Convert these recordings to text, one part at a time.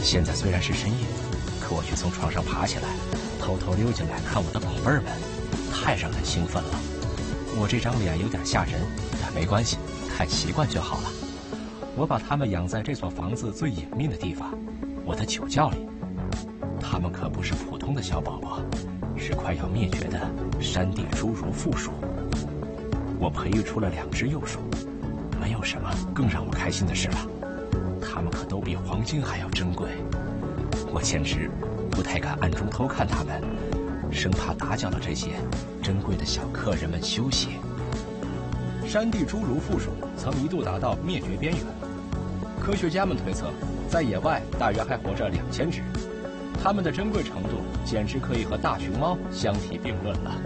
现在虽然是深夜，可我却从床上爬起来，偷偷溜进来看我的宝贝儿们，太让人兴奋了。我这张脸有点吓人，但没关系，看习惯就好了。我把它们养在这座房子最隐秘的地方，我的酒窖里。它们可不是普通的小宝宝，是快要灭绝的山地侏儒负鼠。我培育出了2只幼鼠，没有什么更让我开心的事了。它们可都比黄金还要珍贵，我简直不太敢暗中偷看它们，生怕打搅了这些珍贵的小客人们休息。山地侏儒负鼠曾一度达到灭绝边缘，科学家们推测，在野外大约还活着2000只，它们的珍贵程度简直可以和大熊猫相提并论了。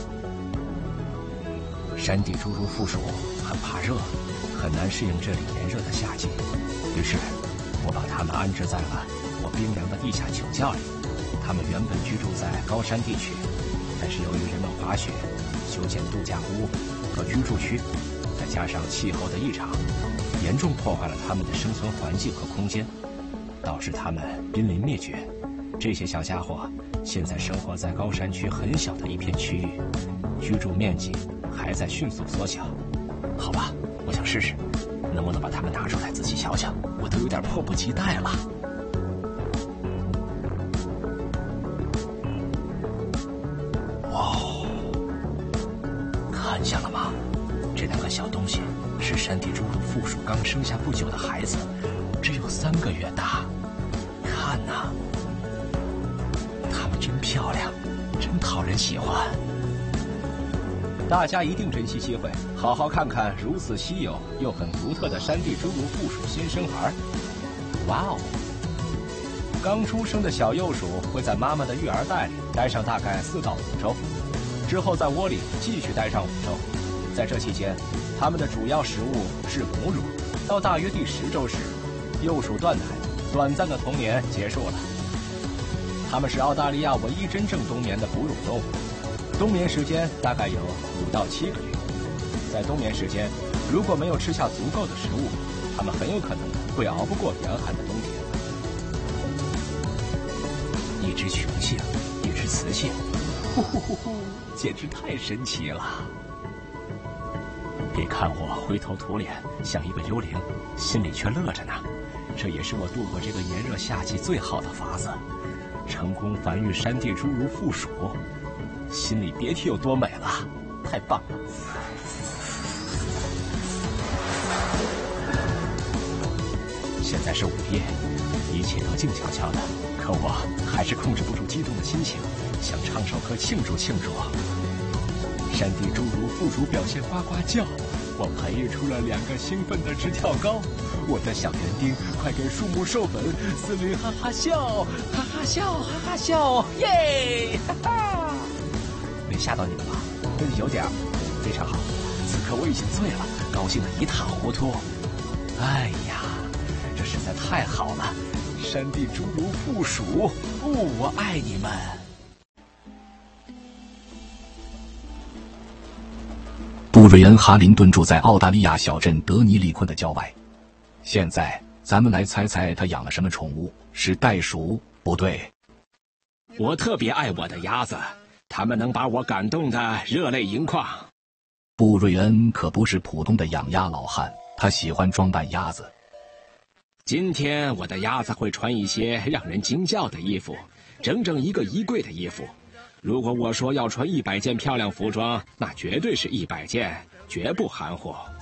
山地侏儒负鼠很怕热，很难适应这里炎热的夏季，于是我把它们安置在了我冰凉的地下酒窖里。它们原本居住在高山地区，但是由于人们滑雪、修建度假屋和居住区，再加上气候的异常，严重破坏了它们的生存环境和空间，导致它们濒临灭绝。这些小家伙现在生活在高山区很小的一片区域，居住面积还在迅速缩小。好吧，我想试试，能不能把它们拿出来仔细瞧瞧，我都有点迫不及待了。哇，看见了吗？这2个小东西是山地侏儒负鼠刚生下不久的孩子，只有3个月大。看呐，它们真漂亮，真讨人喜欢。大家一定珍惜机会，好好看看如此稀有又很独特的山地侏儒负鼠新生孩。哇哦！刚出生的小幼鼠会在妈妈的育儿袋里待上大概4到5周，之后在窝里继续待上5周。在这期间，它们的主要食物是母乳。到大约第10周时，幼鼠断奶，短暂的童年结束了。它们是澳大利亚唯一真正冬眠的哺乳动物，冬眠时间大概有5到7个月。在冬眠时间，如果没有吃下足够的食物，它们很有可能会熬不过严寒的冬天。一只雄性，一只雌性，呼呼呼呼，简直太神奇了！别看我灰头土脸，像一个幽灵，心里却乐着呢。这也是我度过这个炎热夏季最好的法子，成功繁育山地侏儒负鼠，心里别提有多美了，太棒了！现在是午夜，一切都静悄悄的，可我还是控制不住激动的心情，想唱首歌庆祝庆祝。山地侏儒负鼠表现呱呱叫，我培育出了2个兴奋的直跳高。我的小园丁，快给树木授粉，四邻哈哈笑，哈哈笑，哈哈笑，耶！哈哈！没吓到你们吧？有点，非常好。此刻我已经醉了，高兴得一塌糊涂。哎呀，这实在太好了！山地侏儒负鼠，我爱你们！布瑞恩·哈林顿住在澳大利亚小镇德尼利昆的郊外。现在咱们来猜猜他养了什么宠物？是袋鼠？不对。我特别爱我的鸭子，它们能把我感动得热泪盈眶。布瑞恩可不是普通的养鸭老汉，他喜欢装扮鸭子。今天我的鸭子会穿一些让人惊叫的衣服，整整1个衣柜的衣服。如果我说要穿100件漂亮服装，那绝对是100件，绝不含糊。